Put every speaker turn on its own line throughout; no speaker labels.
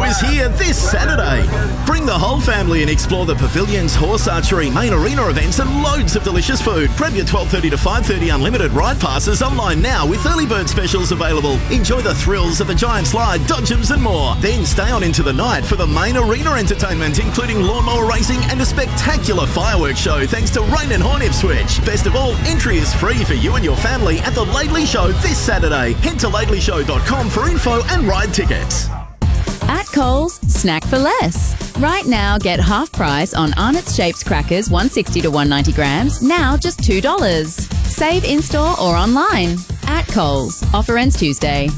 is here this Saturday. Bring the whole family and explore the pavilions, horse archery, main arena events and loads of delicious food. Grab your 12:30 to 5:30 unlimited ride passes online now with early bird specials available. Enjoy the thrills of a giant slide, dodgems and more. Then stay on into the night for the main arena entertainment, including lawnmower racing and a spectacular fireworks show thanks to Rain and Horn Ipswich. Best of all, entry is free for you and your family at the Laidley Show this Saturday. Head to laidleyshow.com for info and ride tickets.
At Coles, snack for less. Right now, get half price on Arnott's Shapes crackers, 160 to 190 grams, now just $2. Save in-store or online. At Coles. Offer ends Tuesday.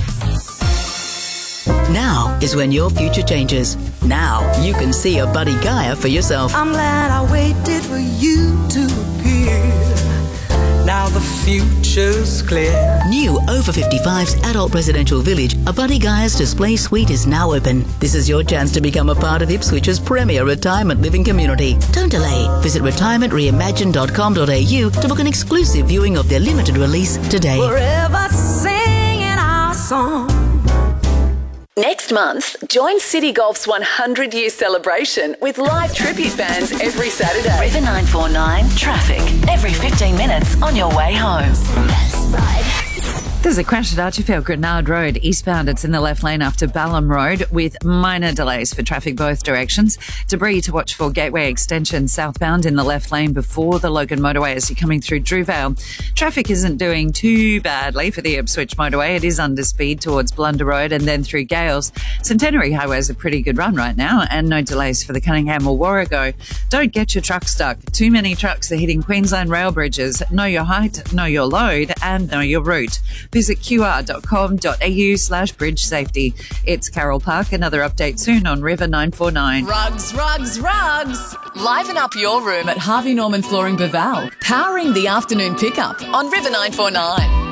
Now is when your future changes. Now you can see a Buddy Gaia for yourself.
I'm glad I waited for you to appear. Now the future's clear.
New over 55's adult residential village, a Buddy Gaia's display suite is now open. This is your chance to become a part of Ipswich's premier retirement living community. Don't delay. Visit retirementreimagine.com.au to book an exclusive viewing of their limited release today.
Forever singing our song.
Next month, join City Golf's 100-year celebration with live tribute bands every Saturday.
River 949 traffic every 15 minutes on your way home.
There's a crash at Archerfield Grenard Road eastbound. It's in the left lane after Balham Road with minor delays for traffic both directions. Debris to watch for Gateway Extension southbound in the left lane before the Logan motorway as you're coming through Drewvale. Traffic isn't doing too badly for the Ipswich motorway. It is under speed towards Blunder Road and then through Gales. Centenary Highway is a pretty good run right now and no delays for the Cunningham or Warrego. Don't get your truck stuck. Too many trucks are hitting Queensland rail bridges. Know your height, know your load and know your route. Visit qr.com.au/bridge safety. It's Carol Park. Another update soon on River 949.
Rugs, rugs, rugs. Liven up your room at Harvey Norman Flooring Baval. Powering the afternoon pickup on River 949.